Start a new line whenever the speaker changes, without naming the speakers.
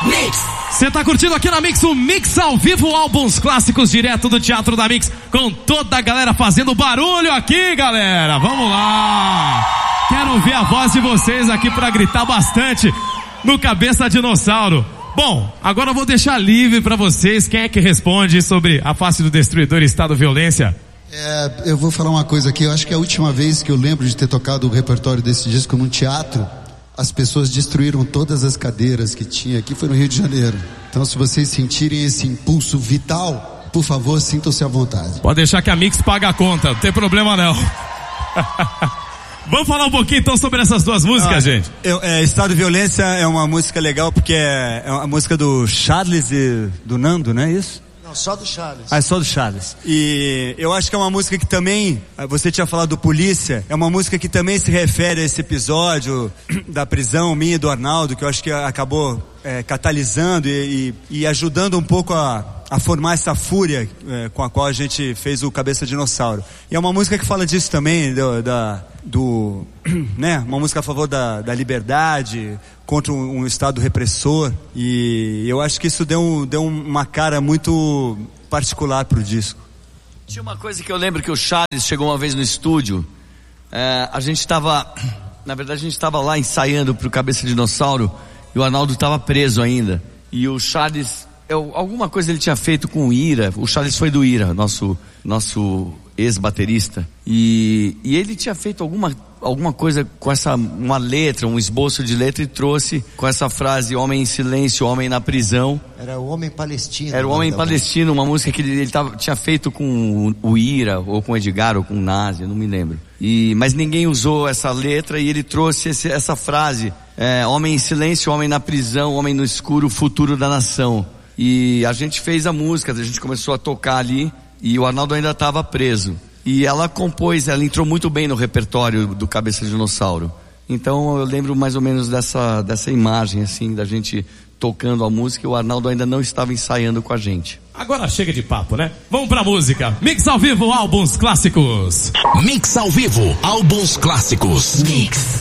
Mix.
Você tá curtindo aqui na Mix, o Mix ao vivo, álbuns clássicos direto do Teatro da Mix, com toda a galera fazendo barulho aqui, galera. Vamos lá. Quero ouvir a voz de vocês aqui pra gritar bastante no Cabeça Dinossauro. Bom, agora eu vou deixar livre pra vocês. Quem é que responde sobre a face do destruidor e estado de violência?
Eu vou falar uma coisa aqui. Eu acho que é a última vez que eu lembro de ter tocado o repertório desse disco num teatro, as pessoas destruíram todas as cadeiras que tinha aqui, foi no Rio de Janeiro. Então, se vocês sentirem esse impulso vital, por favor, sintam-se à vontade.
Pode deixar que a Mix paga a conta, não tem problema não. Vamos falar um pouquinho então sobre essas duas músicas, gente.
Estado de Violência é uma música legal porque é uma música do Charles e do Nando, não é isso?
Não, só do Charles.
Ah, é só do Charles. E eu acho que é uma música que também, você tinha falado do Polícia, é uma música que também se refere a esse episódio da prisão minha e do Arnaldo, que eu acho que acabou catalisando e ajudando um pouco a formar essa fúria com a qual a gente fez o Cabeça Dinossauro. E é uma música que fala disso também, né? Uma música a favor da liberdade, contra um estado repressor, e eu acho que isso deu uma cara muito particular pro disco.
Tinha uma coisa que eu lembro que o Charles chegou uma vez no estúdio, a gente estava lá ensaiando pro Cabeça Dinossauro, e o Arnaldo estava preso ainda, e o Charles, alguma coisa ele tinha feito com o Ira. O Charles foi do Ira, nosso ex-baterista, e ele tinha feito alguma coisa com uma letra, um esboço de letra, e trouxe com essa frase: homem em silêncio, homem na prisão.
Era o Homem Palestino.
Era o Homem Palestino, uma música que ele tinha feito com o Ira, ou com o Edgar, ou com o Nazi, eu não me lembro. Mas ninguém usou essa letra, e ele trouxe essa frase: homem em silêncio, homem na prisão, homem no escuro, futuro da nação. E a gente fez a música, a gente começou a tocar ali, e o Arnaldo ainda estava preso. E ela entrou muito bem no repertório do Cabeça Dinossauro. Então eu lembro mais ou menos dessa imagem, assim, da gente tocando a música, e o Arnaldo ainda não estava ensaiando com a gente.
Agora chega de papo, né? Vamos pra música. Mix ao vivo, álbuns clássicos.
Mix ao vivo, álbuns clássicos.
Mix.